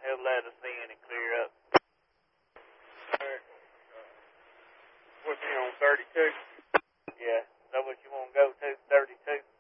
he'll let us in and clear up. What's he on, 32? Yeah, is that what you want to go to, 32?